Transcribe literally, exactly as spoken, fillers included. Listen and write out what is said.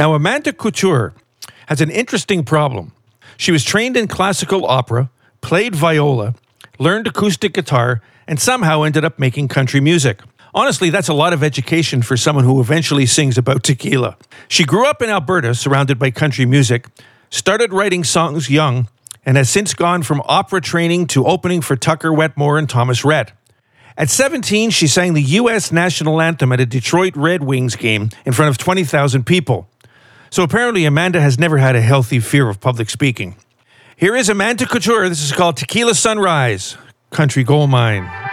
Now, Amanda Couture has an interesting problem. She was trained in classical opera, played viola, learned acoustic guitar, and somehow ended up making country music. Honestly, that's a lot of education for someone who eventually sings about tequila. She grew up in Alberta, surrounded by country music, started writing songs young, and has since gone from opera training to opening for Tucker Wetmore and Thomas Rhett. At seventeen, she sang the U S national anthem at a Detroit Red Wings game in front of twenty thousand people. So apparently Amanda has never had a healthy fear of public speaking. Here is Amanda Couture. This is called Tequila Sunrise, Country Gold Mine.